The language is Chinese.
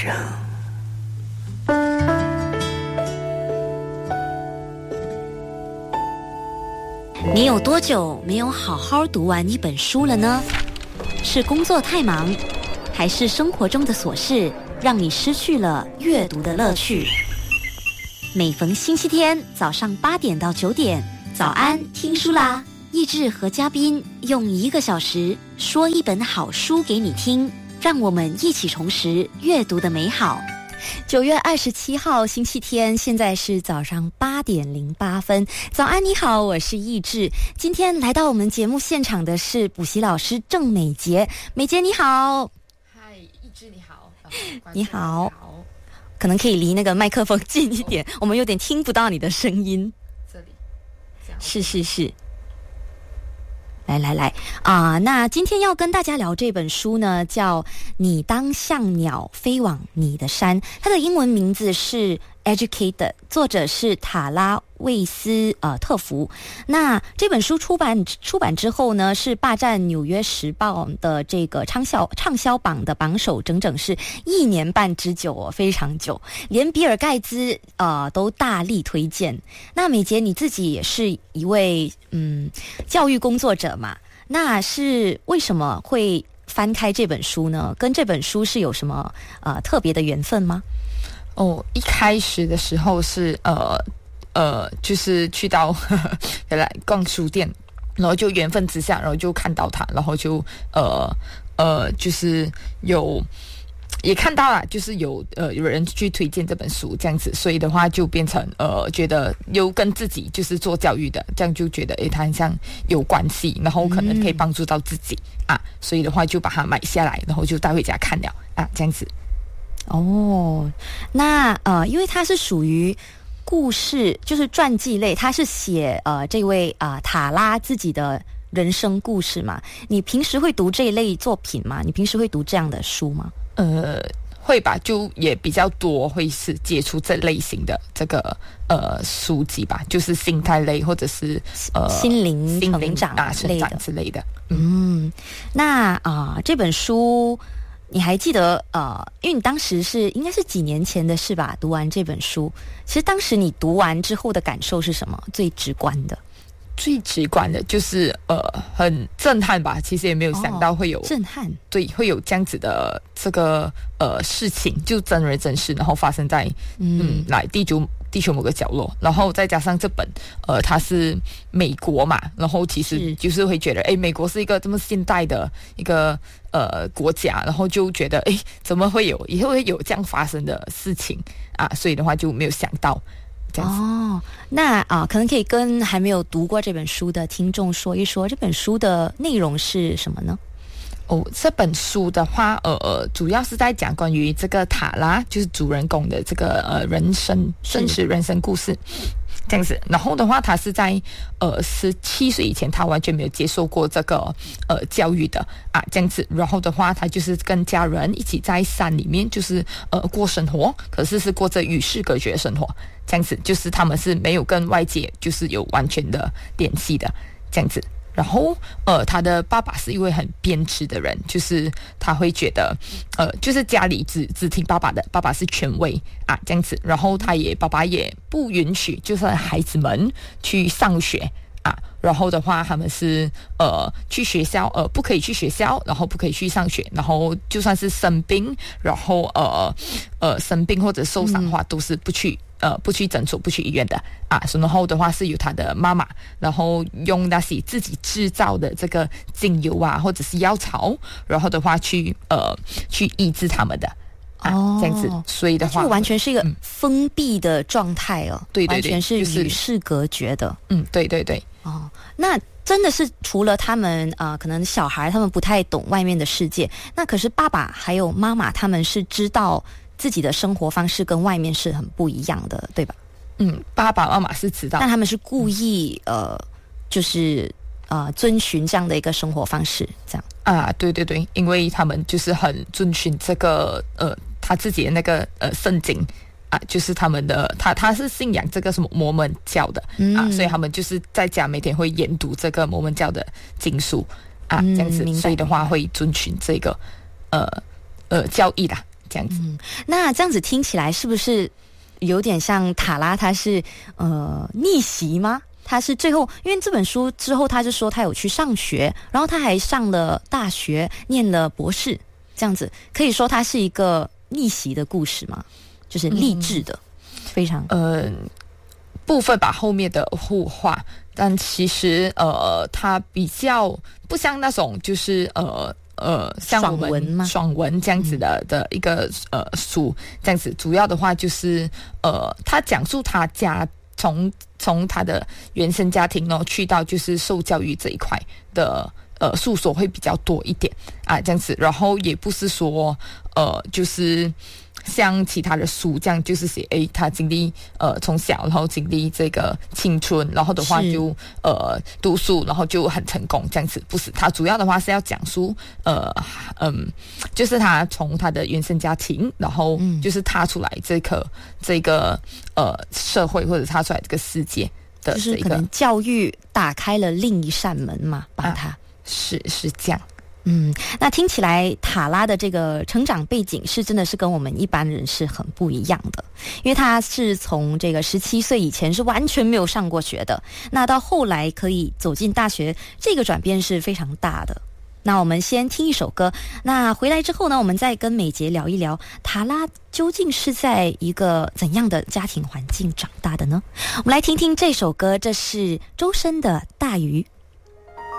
上。 你有多久没有好好读完一本书了呢？是工作太忙，还是生活中的琐事让你失去了阅读的乐趣？每逢星期天早上8点到9点，早安听书啦！益智和嘉宾用1个小时说一本好书给你听，让我们一起重拾阅读的美好。9月27号星期天，现在是早上8点08分。早安你好，我是益智。今天来到我们节目现场的是补习老师郑美杰。美杰你好。 嗨，益智你好。 你好。可能可以离那个麦克风近一点，我们有点听不到你的声音。 这里，这样是。来那今天要跟大家聊这本书呢，叫《你当像鸟飞往你的山》，它的英文名字是 Educated， 作者是塔拉魏斯特福。那这本书出版之后呢，是霸占纽约时报的这个畅销榜的榜首，整整是1年半之久哦，非常久，连比尔盖茨都大力推荐。那美杰你自己也是一位教育工作者嘛，那是为什么会翻开这本书呢？跟这本书是有什么特别的缘分吗？ 一开始的时候是就是去到来逛书店，然后就缘分之下，然后就看到它，然后就就是也看到了，就是有人去推荐这本书这样子，所以的话就变成觉得又跟自己就是做教育的，这样就觉得它很像有关系，然后可能可以帮助到自己所以的话就把它买下来，然后就带回家看了这样子。 那因为它是属于故事，就是传记类，它是写这位塔拉自己的人生故事嘛。你平时会读这一类作品吗？你平时会读这样的书吗？ 会吧，就也比较多会是接触这类型的这个书籍吧，就是心态类或者是心灵成长之类的。那这本书你还记得因为你当时应该是几年前的事吧，读完这本书，其实当时你读完之后的感受是什么？最直观的就是很震撼吧，其实也没有想到会有震撼， 对，会有这样子的这个事情，就真人真事，然后发生在来地球某个角落，然后再加上这本它是美国嘛，然后其实就是会觉得美国是一个这么现代的一个国家，然后就觉得怎么会以后会有这样发生的事情所以的话就没有想到。 那可能可以跟还没有读过这本书的听众说一说这本书的内容是什么呢？ 这本书的话主要是在讲关于这个塔拉，就是主人公的这个真实人生故事这样子。然后的话他是在17岁以前他完全没有接受过这个教育的这样子。然后的话他就是跟家人一起在山里面就是过生活，可是过着与世隔绝的生活这样子，就是他们是没有跟外界就是有完全的联系的这样子。然后他的爸爸是一位很偏执的人，就是他会觉得就是家里只听爸爸的，爸爸是权威这样子。然后爸爸也不允许就是孩子们去上学然后的话他们是去学校不可以去学校，然后不可以去上学，然后就算是生病，然后生病或者受伤的话都是不去诊所，不去医院的然后的话是由他的妈妈，然后用那些自己制造的这个精油或者是药草，然后的话去医治他们的这样子。所以的话就完全是一个封闭的状态对， 完全是与世隔绝的。 对那真的是除了他们可能小孩他们不太懂外面的世界，那可是爸爸还有妈妈他们是知道自己的生活方式跟外面是很不一样的，对吧？ 爸爸妈妈是知道， 但他们是故意就是遵循这样的一个生活方式，这样对，因为他们就是很遵循这个他自己的那个圣经就是他们的他是信仰这个什么摩门教的所以他们就是在家每天会研读这个摩门教的经书这样子，所以的话会遵循这个教义啦这样子。 那这样子听起来是不是有点像塔拉他是逆袭吗？他是最后，因为这本书之后他就说他有去上学，然后他还上了大学，念了博士，这样子可以说他是一个逆袭的故事吗？就是励志的，非常部分把后面的互化，但其实它比较不像那种就是像我们爽文这样子的一个书这样子，主要的话就是他讲述他家从他的原生家庭呢去到就是受教育这一块的诉说会比较多一点啊这样子，然后也不是说就是像其他的书这样，就是写他经历从小然后经历这个青春，然后的话就读书，然后就很成功这样子，不是，他主要的话是要讲述就是他从他的原生家庭，然后就是踏出来这个社会，或者踏出来这个世界的这个， 就是可能教育打开了另一扇门嘛，把他是这样。 那听起来塔拉的这个成长背景是真的是跟我们一般人是很不一样的，因为他是从这个17岁以前是完全没有上过学的，那到后来可以走进大学，这个转变是非常大的。那我们先听一首歌，那回来之后呢，我们再跟美杰聊一聊塔拉究竟是在一个怎样的家庭环境长大的呢？我们来听听这首歌，这是周深的《大鱼》。